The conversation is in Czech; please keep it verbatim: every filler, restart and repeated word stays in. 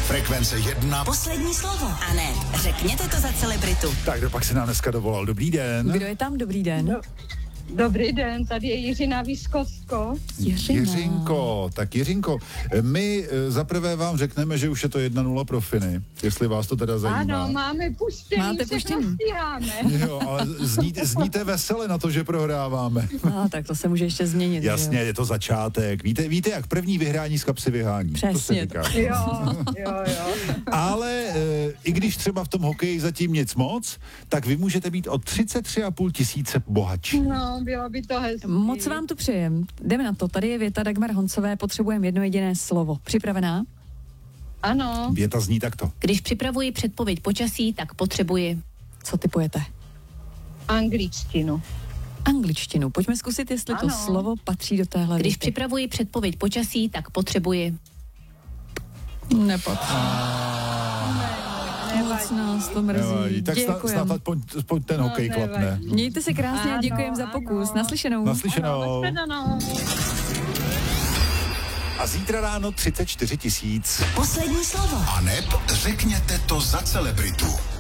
Frekvence jedna. Poslední slovo. A ne, řekněte to za celebritu. Tak kdo pak se nám dneska dovolal? Dobrý den. Kdo je tam? Dobrý den. Do, dobrý den, tady je Jiřina Výskovsko. Jiřina. Jiřinko, tak Jiřinko, my e, zaprvé vám řekneme, že už je to jedna nula pro Finy, jestli vás to teda zajímá. Ano, máme puštění, Máte všechno puštění. stíháme. Jo, ale zní, zníte vesele na to, že prohráváme. A tak to se může ještě změnit. Jasně, že jo? je to začátek. Víte, víte, jak první vyhrání z kapsy vyhání. Přesně. To se říká. Jo, jo, jo. Ale e, i když třeba v tom hokeji zatím nic moc, tak vy můžete být o třicet tři a půl tisíce bohatší. No, bylo by to hezké. Moc vám to přejem. Jdeme na to. Tady je věta Dagmar Honcové, potřebujeme jedno jediné slovo. Připravená? Ano, Věta zní takto. Když připravuji předpověď počasí, tak potřebuji. Co typujete? angličtinu. Angličtinu. Pojďme zkusit, jestli to Ano. slovo patří do téhle Když věty. připravuji předpověď počasí, tak potřebuji. Nepatří. Moc nás to mrzí. Nevadí. Tak snad, Děkujem. snad aspoň, aspoň ten hokej No, klapne. nevadí. Mějte se krásně a Ano, děkujem za pokus. ano. Naslyšenou. Naslyšenou. Ano, A zítra ráno třicet čtyři tisíc. Poslední slovo. A neb řekněte to za celebritu.